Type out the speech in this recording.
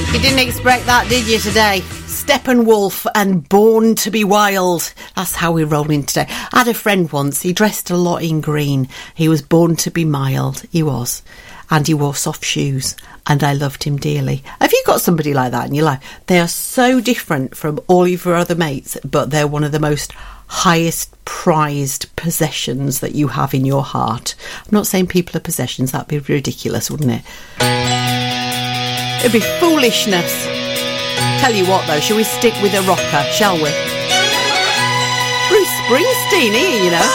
You didn't expect that, did you, today? Steppenwolf and Born to be Wild. That's how we're rolling today. I had a friend once, he dressed a lot in green. He was born to be mild, he was. And he wore soft shoes, and I loved him dearly. Have you got somebody like that in your life? They are so different from all of your other mates, but they're one of the most highest prized possessions that you have in your heart. I'm not saying people are possessions, that'd be ridiculous, wouldn't it? It'd be foolishness. Tell you what though, shall we stick with a rocker, shall we? Bruce Springsteen here, you know.